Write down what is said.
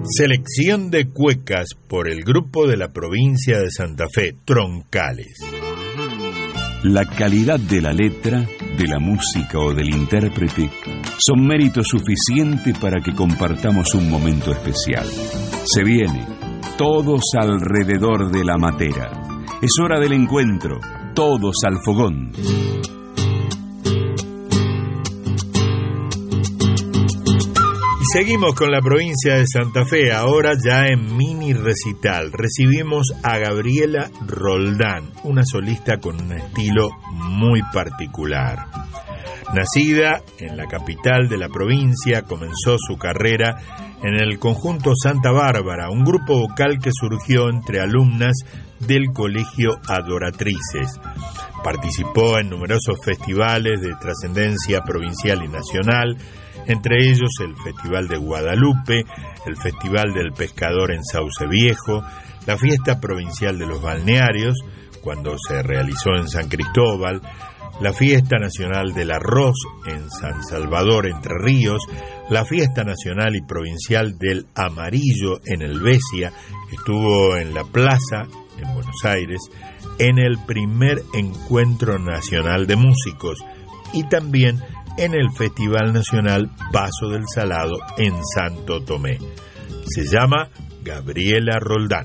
Selección de cuecas por el grupo de la provincia de Santa Fe, Troncales. La calidad de la letra, de la música o del intérprete son mérito suficiente para que compartamos un momento especial. Se viene, todos alrededor de la matera. Es hora del encuentro, todos al fogón. Y seguimos con la provincia de Santa Fe, ahora ya en mini recital. Recibimos a Gabriela Roldán, una solista con un estilo muy particular. Nacida en la capital de la provincia, comenzó su carrera en el conjunto Santa Bárbara, un grupo vocal que surgió entre alumnas del Colegio Adoratrices. Participó en numerosos festivales de trascendencia provincial y nacional, entre ellos el Festival de Guadalupe, el Festival del Pescador en Sauce Viejo, la Fiesta Provincial de los Balnearios, cuando se realizó en San Cristóbal, la Fiesta Nacional del Arroz en San Salvador, Entre Ríos, la Fiesta Nacional y Provincial del Amarillo en Helvecia, estuvo en la Plaza, en Buenos Aires, en el primer Encuentro Nacional de Músicos y también en el Festival Nacional Paso del Salado en Santo Tomé. Se llama Gabriela Roldán.